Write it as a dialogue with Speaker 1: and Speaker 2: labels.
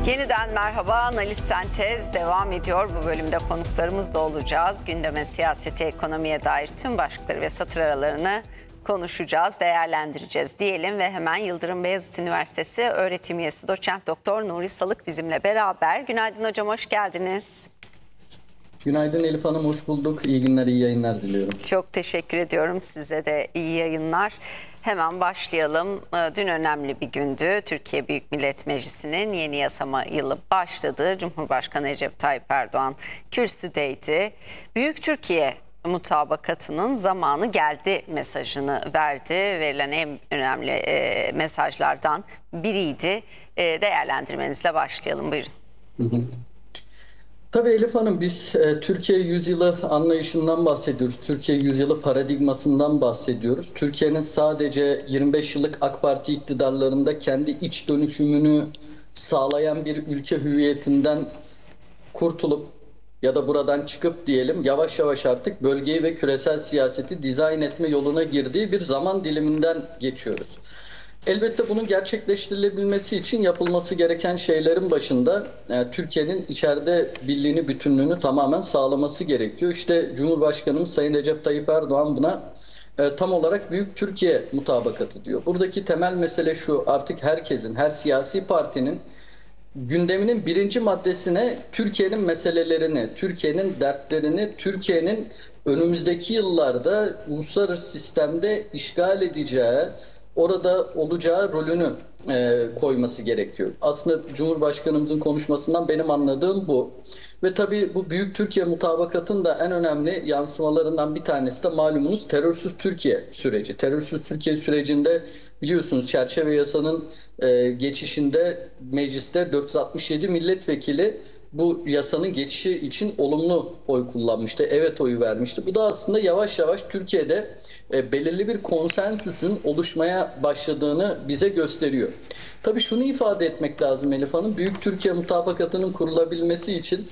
Speaker 1: Yeniden merhaba. Analiz Sentez devam ediyor. Bu bölümde konuklarımız da olacağız. Gündeme, siyasete, ekonomiye dair tüm başlıkları ve satır aralarını konuşacağız, değerlendireceğiz diyelim ve hemen Yıldırım Beyazıt Üniversitesi öğretim üyesi doçent doktor Nuri Salık bizimle beraber. Günaydın hocam, hoş geldiniz.
Speaker 2: Günaydın Elif Hanım, hoş bulduk. İyi günler, iyi yayınlar diliyorum.
Speaker 1: Çok teşekkür ediyorum. Size de iyi yayınlar. Hemen başlayalım. Dün önemli bir gündü. Türkiye Büyük Millet Meclisi'nin yeni yasama yılı başladı. Cumhurbaşkanı Recep Tayyip Erdoğan kürsüdeydi. Büyük Türkiye mutabakatının zamanı geldi mesajını verdi. Verilen en önemli mesajlardan biriydi. Değerlendirmenizle başlayalım. Buyurun.
Speaker 2: Tabii Elif Hanım, biz Türkiye yüzyılı anlayışından bahsediyoruz. Türkiye yüzyılı paradigmasından bahsediyoruz. Türkiye'nin sadece 25 yıllık AK Parti iktidarlarında kendi iç dönüşümünü sağlayan bir ülke hüviyetinden kurtulup ya da buradan çıkıp diyelim yavaş yavaş artık bölgeyi ve küresel siyaseti dizayn etme yoluna girdiği bir zaman diliminden geçiyoruz. Elbette bunun gerçekleştirilebilmesi için yapılması gereken şeylerin başında Türkiye'nin içeride birliğini, bütünlüğünü tamamen sağlaması gerekiyor. İşte Cumhurbaşkanımız Sayın Recep Tayyip Erdoğan buna tam olarak Büyük Türkiye mutabakatı diyor. Buradaki temel mesele şu: artık herkesin, her siyasi partinin gündeminin birinci maddesine Türkiye'nin meselelerini, Türkiye'nin dertlerini, Türkiye'nin önümüzdeki yıllarda uluslararası sistemde işgal edeceği, orada olacağı rolünü koyması gerekiyor. Aslında Cumhurbaşkanımızın konuşmasından benim anladığım bu. Ve tabii bu Büyük Türkiye mutabakatının da en önemli yansımalarından bir tanesi de malumunuz terörsüz Türkiye süreci. Terörsüz Türkiye sürecinde biliyorsunuz çerçeve yasanın geçişinde mecliste 467 milletvekili bu yasanın geçişi için olumlu oy kullanmıştı. Evet oyu vermişti. Bu da aslında yavaş yavaş Türkiye'de belirli bir konsensüsün oluşmaya başladığını bize gösteriyor. Tabii şunu ifade etmek lazım Elif Hanım. Büyük Türkiye mutabakatının kurulabilmesi için